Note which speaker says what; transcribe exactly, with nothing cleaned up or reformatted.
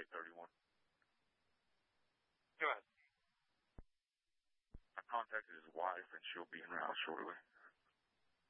Speaker 1: eight thirty-one.
Speaker 2: Go ahead.
Speaker 1: I contacted his wife, and she'll be in her house shortly.